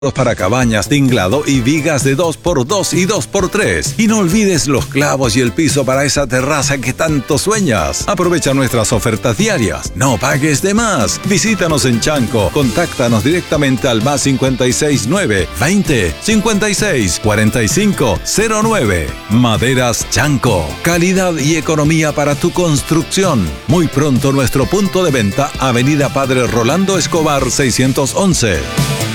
para cabañas, tinglado y vigas de 2x2 y 2x3. Y no olvides los clavos y el piso para esa terraza que tanto sueñas. Aprovecha nuestras ofertas diarias. No pagues de más. Visítanos en Chanco. Contáctanos directamente al más 569 20 56 45 09. Maderas Chanco. Calidad y economía para tu construcción. Muy pronto nuestro punto de venta, Avenida Padre Rolando Escobar 611.